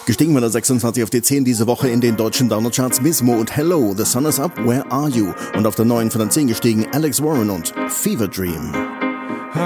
Gestiegen von der 26 auf die 10 diese Woche in den deutschen Download-Charts Mismo und Hello, The Sun Is Up, Where Are You? Und auf der 9 von der 10 gestiegen Alex Warren und Fever Dream.